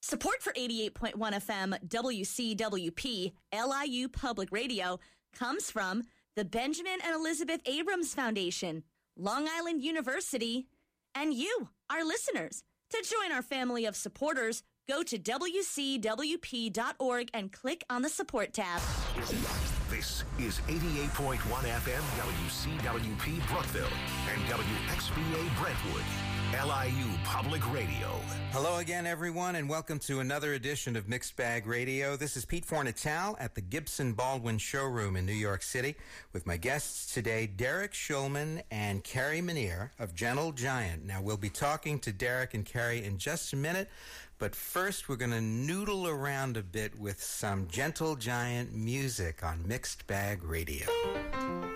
Support for 88.1 FM WCWP LIU Public Radio comes from the Benjamin and Elizabeth Abrams Foundation, Long Island University, and you, our listeners. To join our family of supporters, go to WCWP.org and click on the support tab. This is 88.1 FM WCWP Brookville and WXBA Brentwood, LIU Public Radio. Hello again, everyone, and welcome to another edition of Mixed Bag Radio. This is Pete Fornatal at the Gibson Baldwin Showroom in New York City with my guests today, Derek Shulman and Carrie Menier of Gentle Giant. Now, we'll be talking to Derek and Carrie in just a minute, but first we're going to noodle around a bit with some Gentle Giant music on Mixed Bag Radio.